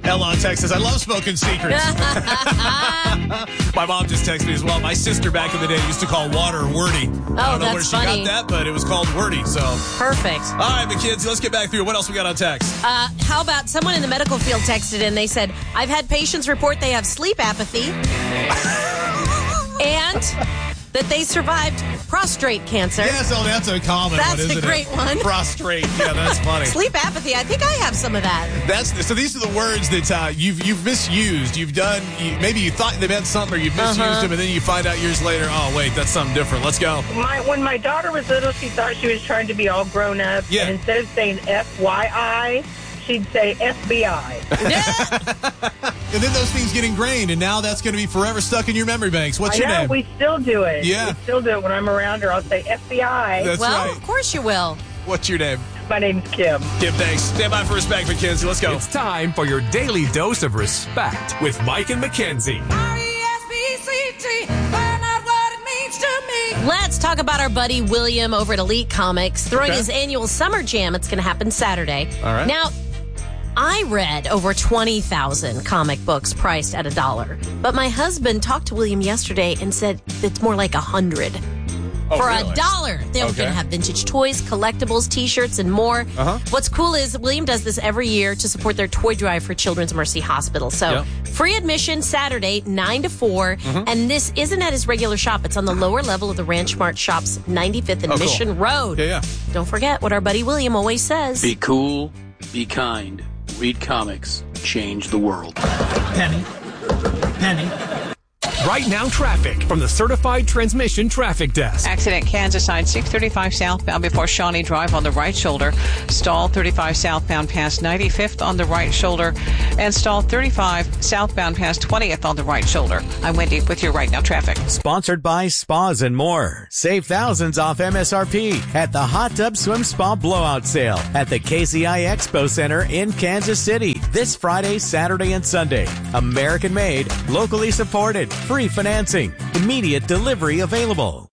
Ella in Texas. I love smoking secrets. My mom just texted me as well. My sister back in the day used to call water wordy. I don't know where she got that, but it was called wordy. So perfect. All right, McKenzie, let's get back through. What else we got on text? How about someone in the medical field texted in? They said, I've had patients report they have sleep apathy and that they survived prostate cancer. Yeah, so that's a common one, isn't it? That's a great one. Prostrate. Yeah, that's funny. Sleep apathy. I think I have some of that. So these are the words that you've misused. You've done. Maybe you thought they meant something, or you've misused them, and then you find out years later, oh wait, that's something different. Let's go. When my daughter was little, she thought she was trying to be all grown up. Yeah. And instead of saying FYI, she'd say FBI. And then those things get ingrained, and now that's going to be forever stuck in your memory banks. What's your name? We still do it. Yeah. We still do it. When I'm around her, I'll say FBI. That's right. Of course you will. What's your name? My name's Kim. Kim, thanks. Stand by for respect, McKenzie. Let's go. It's time for your daily dose of respect with Mike and McKenzie. R-E-S-P-C-T, find out what it means to me. Let's talk about our buddy William over at Elite Comics throwing his annual Summer Jam. It's going to happen Saturday. All right. Now, I read over 20,000 comic books priced at $1. But my husband talked to William yesterday and said it's more like 100. For really? $1, they're going to have vintage toys, collectibles, T-shirts, and more. What's cool is William does this every year to support their toy drive for Children's Mercy Hospital. So free admission Saturday, 9 to 4. And this isn't at his regular shop. It's on the lower level of the Ranch Mart shop's 95th and Mission Road. Yeah. Don't forget what our buddy William always says. Be cool, be kind, read comics, change the world. Penny. Right now, traffic from the Certified Transmission Traffic Desk. Accident Kansas side 635 southbound before Shawnee Drive on the right shoulder. Stall 35 southbound past 95th on the right shoulder. And stall 35 southbound past 20th on the right shoulder. I'm Wendy with your Right Now traffic. Sponsored by Spas and More. Save thousands off MSRP at the Hot Tub Swim Spa Blowout Sale at the KCI Expo Center in Kansas City this Friday, Saturday, and Sunday. American made, locally supported, free financing, immediate delivery available.